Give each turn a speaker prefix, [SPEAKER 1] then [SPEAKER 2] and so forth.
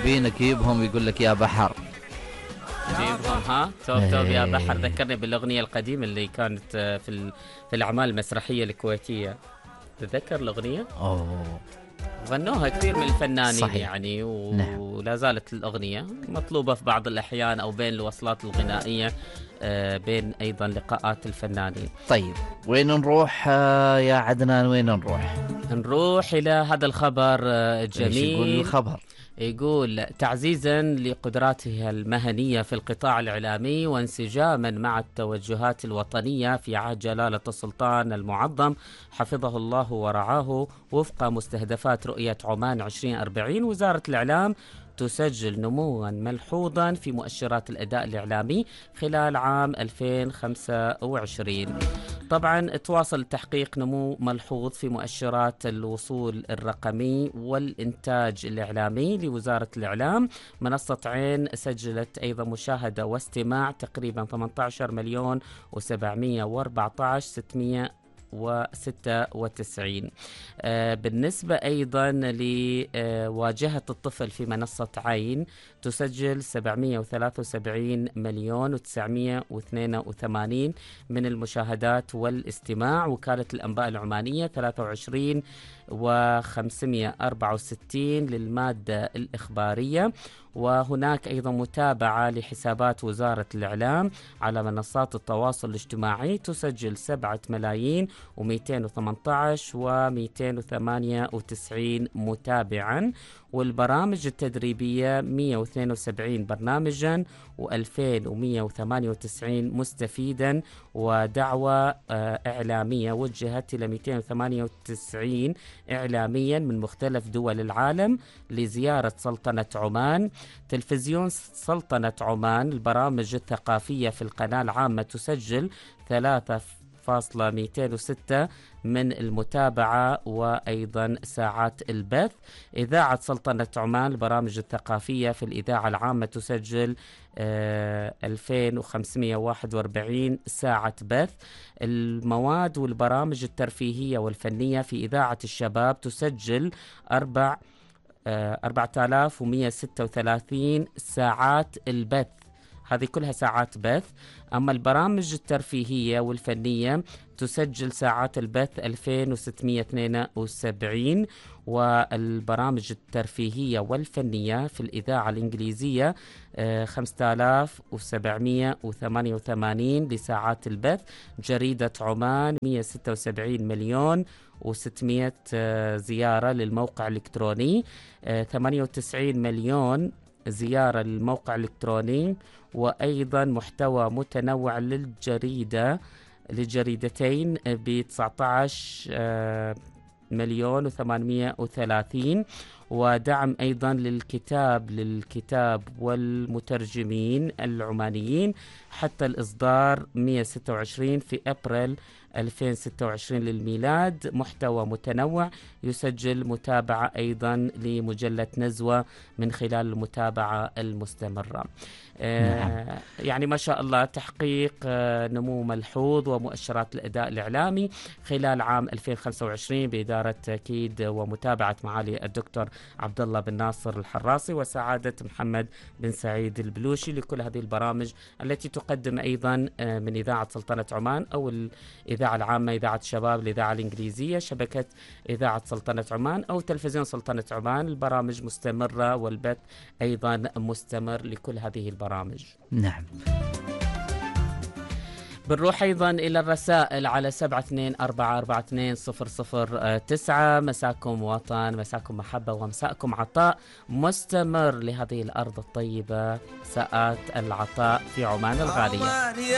[SPEAKER 1] جايبينك يجيبهم يقول لك يا بحر.
[SPEAKER 2] جيبهم ها توب يا بحر. ذكرني بالأغنية القديمة اللي كانت في الأعمال المسرحية الكويتية. تذكر الأغنية؟
[SPEAKER 1] أوه.
[SPEAKER 2] غنوها كثير من الفنانين
[SPEAKER 1] صحيح.
[SPEAKER 2] يعني
[SPEAKER 1] نعم.
[SPEAKER 2] ولا زالت الأغنية مطلوبة في بعض الأحيان أو بين الوصلات الغنائية، بين أيضا لقاءات الفنانين.
[SPEAKER 1] طيب وين نروح يا عدنان؟ وين
[SPEAKER 2] نروح إلى هذا الخبر
[SPEAKER 1] ايش يقول
[SPEAKER 2] جميل.
[SPEAKER 1] الخبر؟
[SPEAKER 2] يقول تعزيزا لقدراتها المهنية في القطاع الإعلامي وانسجاما مع التوجهات الوطنية في عهد جلالة السلطان المعظم حفظه الله ورعاه وفق مستهدفات رؤية عمان 2040، وزارة الإعلام تسجل نموا ملحوظا في مؤشرات الأداء الإعلامي خلال عام 2025. طبعا تواصل تحقيق نمو ملحوظ في مؤشرات الوصول الرقمي والإنتاج الإعلامي لوزارة الإعلام. منصة عين سجلت أيضا مشاهدة واستماع تقريبا 18 مليون و714,696. بالنسبة أيضا لواجهة الطفل في منصة عين تسجل 773 مليون و982 من المشاهدات والاستماع. وكالة الأنباء العمانية 23 و564 للمادة الإخبارية. وهناك أيضا متابعة لحسابات وزارة الإعلام على منصات التواصل الاجتماعي تسجل 7 ملايين و218,298 متابعا. والبرامج التدريبية 172 برنامجا و2198 مستفيدا. ودعوة إعلامية وجهت إلى 298 إعلاميا من مختلف دول العالم لزيارة سلطنة عمان. تلفزيون سلطنة عمان البرامج الثقافية في القناة العامة تسجل 3.206 من المتابعة وأيضا ساعات البث. إذاعة سلطنة عمان البرامج الثقافية في الإذاعة العامة تسجل 2541 ساعة بث. المواد والبرامج الترفيهية والفنية في إذاعة الشباب تسجل 4136 ساعات البث. هذه كلها ساعات بث. أما البرامج الترفيهية والفنية تسجل ساعات البث 2672. والبرامج الترفيهية والفنية في الإذاعة الإنجليزية 5788 لساعات البث. جريدة عمان 176 مليون و600 زيارة للموقع الإلكتروني، 98 مليون زيارة للموقع الإلكتروني. وأيضا محتوى متنوع للجريدتين ب 19 مليون و830. ودعم أيضا للكتاب والمترجمين العمانيين حتى الإصدار 126 في أبريل 2026 للميلاد. محتوى متنوع يسجل متابعة أيضا لمجلة نزوة من خلال المتابعة المستمرة. يعني ما شاء الله تحقيق نمو ملحوظ ومؤشرات الأداء الإعلامي خلال عام 2025 بإدارة أكيد ومتابعة معالي الدكتور عبد الله بن ناصر الحراسي وسعادة محمد بن سعيد البلوشي لكل هذه البرامج التي تقدم أيضا من إذاعة سلطنة عمان أو الإذاعة العامة، إذاعة الشباب، الإذاعة الإنجليزية، شبكة إذاعة سلطنة عمان أو تلفزيون سلطنة عمان. البرامج مستمرة والبث أيضا مستمر لكل هذه البرامج.
[SPEAKER 1] نعم.
[SPEAKER 2] بنروح أيضا إلى الرسائل على 72442009. مساكم وطن، مساكم محبة، ومساكم عطاء مستمر لهذه الأرض الطيبة، ساعات العطاء في عمان الغالية.